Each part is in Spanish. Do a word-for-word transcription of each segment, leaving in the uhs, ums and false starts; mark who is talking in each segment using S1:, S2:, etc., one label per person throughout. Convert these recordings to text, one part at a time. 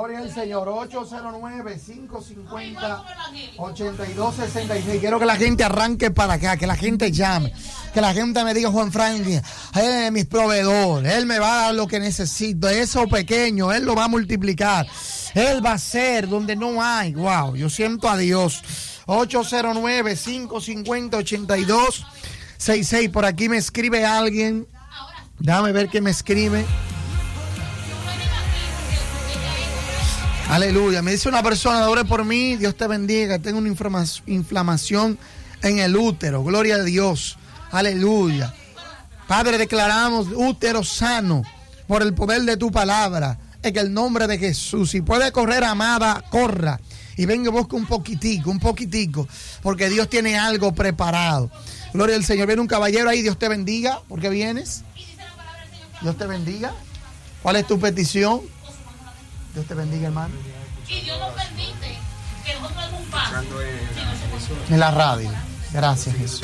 S1: Gloria al Señor. ocho cero nueve, cinco cinco cero, ocho dos seis seis. Quiero que la gente arranque para acá, que la gente llame, que la gente me diga: Juan Franklin, él es mi proveedor, él me va a dar lo que necesito, eso pequeño, él lo va a multiplicar, él va a ser donde no hay. Wow, yo siento a Dios. ocho cero nueve, cinco cinco cero, ocho dos seis seis. Por aquí me escribe alguien. Déjame ver qué me escribe. Aleluya. Me dice una persona: ore por mí, Dios te bendiga. Tengo una inflamación en el útero. Gloria a Dios. Aleluya. Padre, declaramos útero sano por el poder de tu palabra, en el nombre de Jesús. Si puede correr, amada, corra. Y venga y busque un poquitico, un poquitico, porque Dios tiene algo preparado. Gloria al Señor. Viene un caballero ahí. Dios te bendiga. ¿Por qué vienes? Dios te bendiga. ¿Cuál es tu petición? Dios te bendiga, hermano.
S2: Y Dios nos permite que nosotros hagamos un paso.
S1: En la radio. Gracias, Jesús.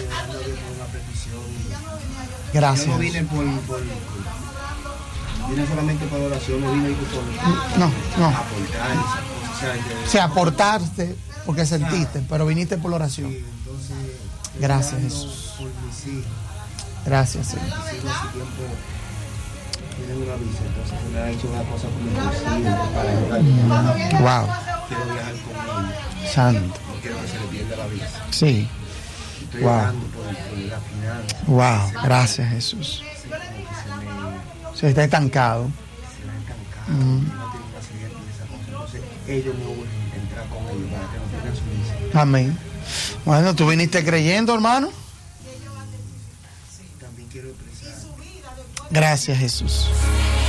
S1: Gracias.
S3: Yo no vine por, por, por vine solamente por oración, no vine por
S1: no, no.
S3: aportar esas cosas.
S1: O sea, aportarte porque sentiste, pero viniste por la oración.
S3: Sí, entonces,
S1: gracias, Jesús.
S3: Por mis hijos.
S1: Gracias, Señor.
S3: Mis hijos hace tiempo tienen una visa, entonces se me ha hecho una cosa como imposible para ayudar.
S1: Wow.
S3: Quiero viajar con ellos.
S1: Santo.
S3: No quiero que se le pierda la visa.
S1: Sí.
S3: Estoy
S1: Wow.
S3: orando por, por la finanza.
S1: Wow. Gracias, Jesús.
S3: Sí, como que se me
S1: Se está estancado.
S3: se me ha estancado, mm. no tengo una siguiente y esa cosa. Entonces ellos me urgen entrar con ellos para que no tengan su misa.
S1: Amén. Bueno, tú viniste creyendo, hermano.
S3: También quiero expresar.
S1: Gracias, Jesús.